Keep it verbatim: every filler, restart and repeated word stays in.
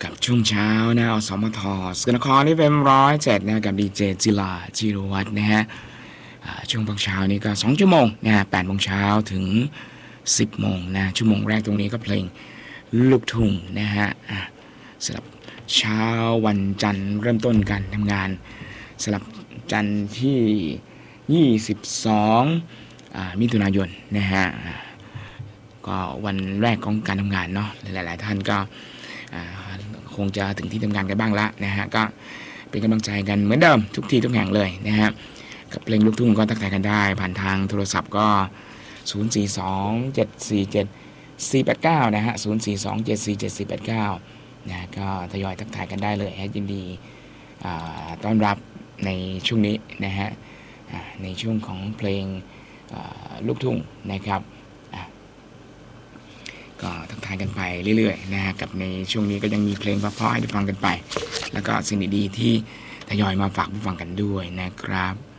กับช่วงเช้านะอสมทสกลนครนี่เป็นร้อยเจ็ดนะกับดีเจจิลาจิรวัฒน์นะฮะช่วงพักเช้านี้ก็สองชั่วโมงนะฮะแปดโมงเช้าถึงสิบโมงนะชั่วโมงแรกตรงนี้ก็เพลงลูกทุ่งนะฮะสำหรับเช้าวันจันทร์เริ่มต้นการทำงานสำหรับจันทร์ที่ยี่สิบสองมิถุนายนนะฮะก็วันแรกของการทำงานเนาะหลายๆท่านก็คงจะถึงที่ทำงานกันบ้างละนะฮะก็เป็นกำลังใจกันเหมือนเดิมทุกที่ทุกแห่งเลยนะฮะกับเพลงลูกทุ่งก็ทักทายกันได้ผ่านทางโทรศัพท์ก็ศูนย์ สี่ สอง เจ็ด สี่ เจ็ด สี่ แปด เก้านะฮะศูนย์ สี่ สอง เจ็ด สี่ เจ็ด สี่ แปด เก้านะก็ทยอยทักทายกันได้เลยยินดีต้อนรับในช่วงนี้นะฮะในช่วงของเพลงลูกทุ่งนะครับก็ทักทายกันไปเรื่อยๆนะฮะกับในช่วงนี้ก็ยังมีเพลงเพราะๆให้ได้ฟังกันไปแล้วก็สิ่งดีๆที่ทยอยมาฝากผู้ฟังกันด้วยนะครับ